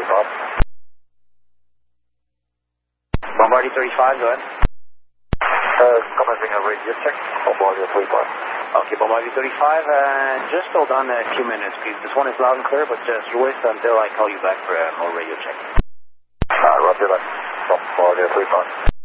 Bombardier 35, go ahead. Commencing a radio check. Bombardier 35. Okay, Bombardier 35, just hold on a few minutes, please. This one is loud and clear, but just wait until I call you back for a more radio check. Roger that. Bombardier 35.